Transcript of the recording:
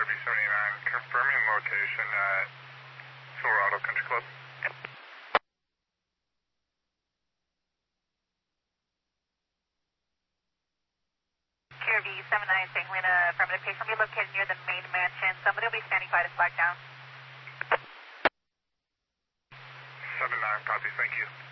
QRV79, confirming location at Silverado Country Club. QRV79, St. Helena, affirmative. Patient will be located near the main mansion. Somebody will be standing by to flag down. 79, copy, thank you.